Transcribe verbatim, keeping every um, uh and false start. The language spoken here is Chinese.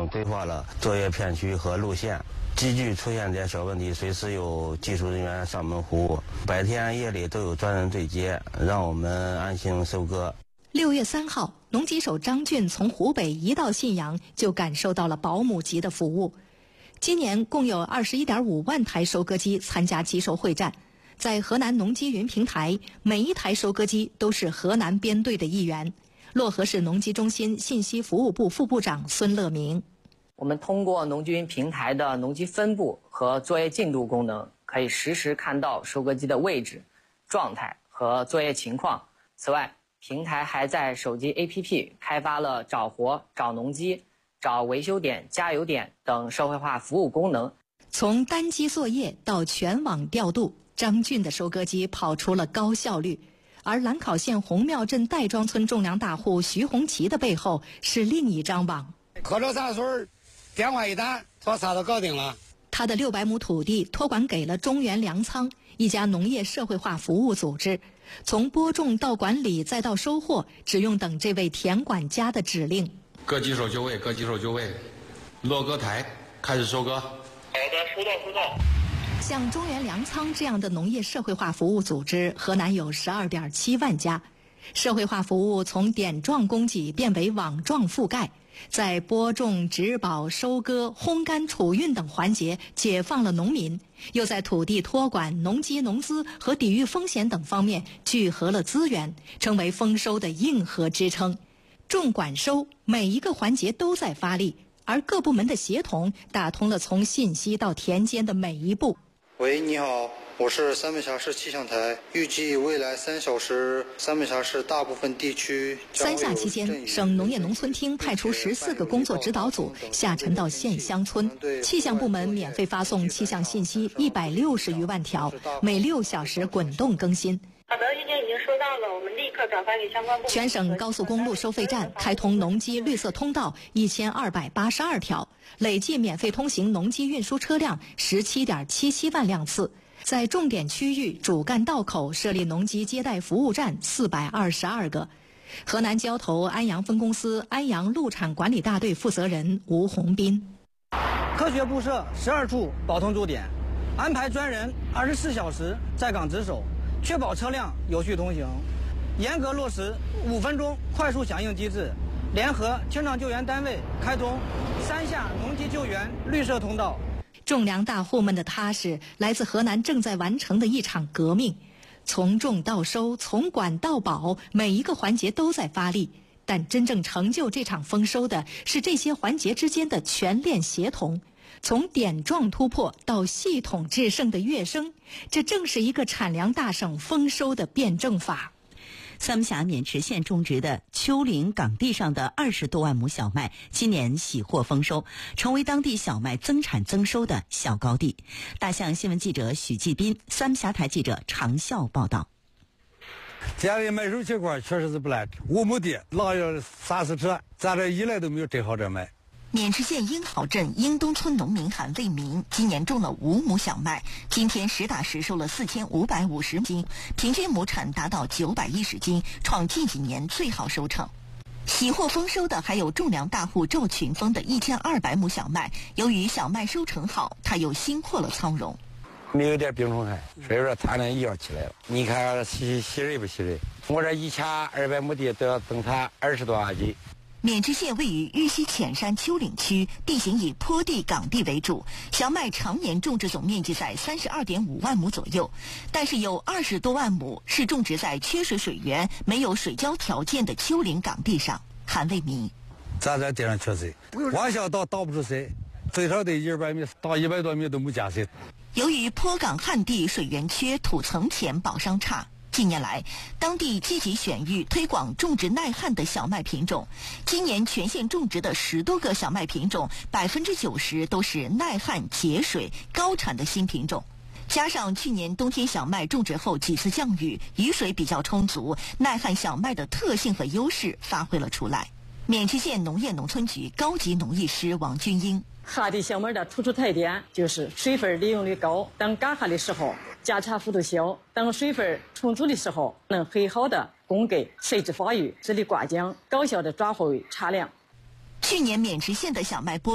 上规划了作业片区和路线，机具出现点小问题，随时有技术人员上门服务，白天夜里都有专人对接，让我们安心收割。 六月三号，农机手张俊从湖北一到信阳，就感受到了保姆级的服务。今年共有 二十一点五万台收割机参加机售会战，在河南农机云平台，每一台收割机都是河南编队的一员。漯河市农机中心信息服务部副部长孙乐明， 我们通过农机云平台的农机分布和作业进度功能，可以实时看到收割机的位置、状态和作业情况。此外，平台还在手机 A P P 开发了找活、找农机、找维修点、加油点等社会化服务功能。 从单机作业到全网调度，张俊的收割机跑出了高效率。而兰考县红庙镇戴庄村种粮大户徐红旗的背后是另一张网。 喝着茶水，电话一打，把啥都搞定了。 他的六百亩土地托管给了中原粮仓，一家农业社会化服务组织。从播种到管理再到收获，只用等这位田管家的指令。 各机手就位，各机手就位，落割台，开始收割。好的，收到收到。 像中原粮仓这样的农业社会化服务组织，河南有 十二点七万家。社会化服务从点状供给变为网状覆盖，在播种、植保、收割、烘干、储运等环节解放了农民，又在土地托管、农机农资和抵御风险等方面聚合了资源，成为丰收的硬核支撑。种管收每一个环节都在发力，而各部门的协同打通了从信息到田间的每一步。 喂，你好，我是三门峡市气象台。预计未来三小时，三门峡市大部分地区三下期间，省农业农村厅派出十四个工作指导组下沉到县乡村，气象部门免费发送气象信息一百六十余万条，每六小时滚动更新。 好的，意见已经收到了，我们立刻转发给相关部门。 全省高速公路收费站开通农机绿色通道一千二百八十二条，累计免费通行农机运输车辆十七点七七万辆次。在重点区域主干道口设立农机接待服务站四百二十二个。河南交投安阳分公司安阳路产管理大队负责人吴红斌， 科学布设十二处保通驻点，安排专人二十四小时在岗值守，确保车辆有序通行，严格落实五分钟快速响应机制，联合清场救援单位开通三下农机救援绿色通道。 种粮大户们的踏实来自河南正在完成的一场革命，从种到收，从管到保，每一个环节都在发力。但真正成就这场丰收的是这些环节之间的全链协同，从点状突破到系统制胜的跃升，这正是一个产粮大省丰收的辩证法。 三门峡渑池县种植的丘陵岗地上的二十多万亩小麦，今年喜获丰收，成为当地小麦增产增收的小高地。大象新闻记者许继斌，三门峡台记者常笑报道。 家里麦收情况确实是不烂，五亩地拉了三四车，咱这一来都没有整好这麦。 渑池县英好镇英东村农民韩卫民今年种了五亩小麦，今天实打实收了四千五百五十斤，平均亩产达到九百一十斤，创近几年最好收成。喜获丰收的还有种粮大户赵群峰的一千二百亩小麦，由于小麦收成好，他又新扩了仓容。 没有点病虫害，所以说产量一样起来了。你看喜喜人不喜人？我这一千二百亩地都要增产二十多万斤。 渑池县位于玉溪浅山丘陵区，地形以坡地、岗地为主，小麦常年种植总面积在三十二点五万亩左右，但是有二十多万亩是种植在缺水水源、没有水浇条件的丘陵岗地上。韩卫民， 咱这地上缺水，往下倒倒不出水，最少得一百米到一百多米都没加水。 由于坡岗旱地水源缺、土层浅、保墒差。近年来，当地积极选育推广种植耐旱的小麦品种。今年全县种植的十多个小麦品种，百分之九十都是耐旱、节水、高产的新品种。加上去年冬天小麦种植后几次降雨，雨水比较充足，耐旱小麦的特性和优势发挥了出来。渑池县农业农村局高级农艺师王军英。 旱地小麦的突出特点就是水分利用率高，当干旱的时候窖产幅度小，当水分充足的时候能很好的供给垂直发育，致力灌浆，高效的转化为产粮。 去年渑池县的小麦播